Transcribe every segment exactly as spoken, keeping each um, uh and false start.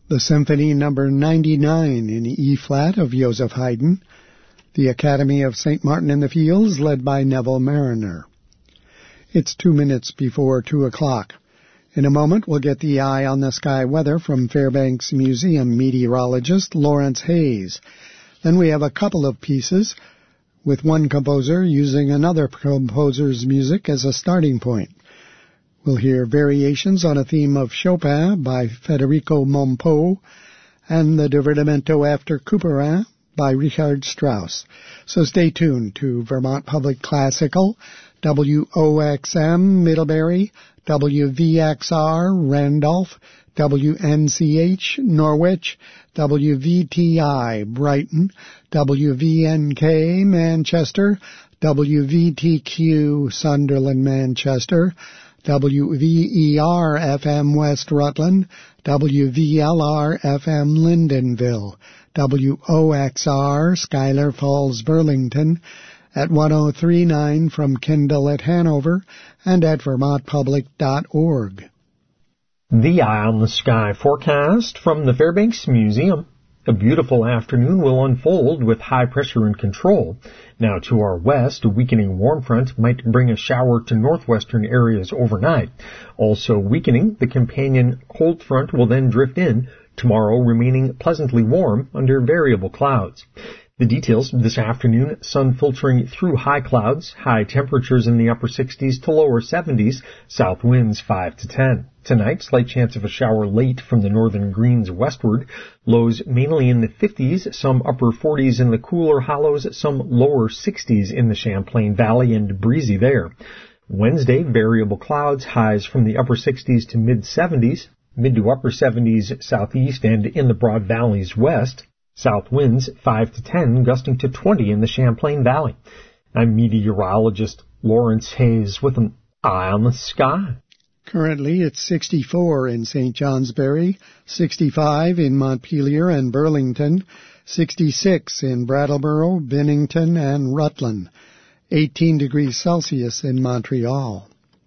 the Symphony Number ninety-nine in E-flat of Joseph Haydn, the Academy of Saint Martin in the Fields, led by Neville Mariner. It's two minutes before two o'clock. In a moment, we'll get the eye on the sky weather from Fairbanks Museum meteorologist Lawrence Hayes. Then we have a couple of pieces, with one composer using another composer's music as a starting point. We'll hear variations on a theme of Chopin by Federico Mompo and the Divertimento after Couperin by Richard Strauss. So stay tuned to Vermont Public Classical, W O X M Middlebury, W V X R Randolph, W N C H Norwich, W V T I Brighton, W V N K Manchester, W V T Q Sunderland Manchester, W V E R F M West Rutland, W V L R F M Lyndonville, W O X R Schuyler Falls Burlington, at one oh three point nine from Kendall at Hanover, and at vermont public dot org. The Eye on the Sky forecast from the Fairbanks Museum. A beautiful afternoon will unfold with high pressure in control. Now to our west, a weakening warm front might bring a shower to northwestern areas overnight. Also weakening, the companion cold front will then drift in, tomorrow remaining pleasantly warm under variable clouds. The details this afternoon, sun filtering through high clouds, high temperatures in the upper sixties to lower seventies, south winds five to ten. Tonight, slight chance of a shower late from the northern greens westward, lows mainly in the fifties, some upper forties in the cooler hollows, some lower sixties in the Champlain Valley, and breezy there. Wednesday, variable clouds, highs from the upper sixties to mid seventies, mid to upper seventies southeast and in the Broad Valleys west. South winds five to ten, gusting to twenty in the Champlain Valley. I'm meteorologist Lawrence Hayes with an eye on the sky. Currently, it's sixty-four in Saint Johnsbury, sixty-five in Montpelier and Burlington, sixty-six in Brattleboro, Bennington, and Rutland, eighteen degrees Celsius in Montreal.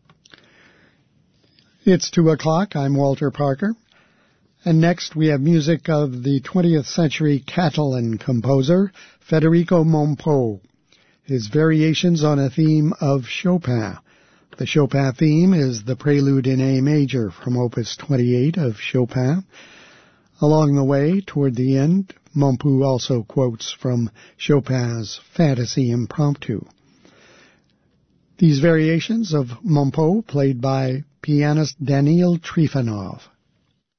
It's two o'clock. I'm Walter Parker. And next we have music of the twentieth century Catalan composer Federico Mompo, his variations on a theme of Chopin. The Chopin theme is the Prelude in A major from Opus twenty-eight of Chopin. Along the way, toward the end, Mompo also quotes from Chopin's Fantasy Impromptu. These variations of Mompo played by pianist Daniil Trifonov.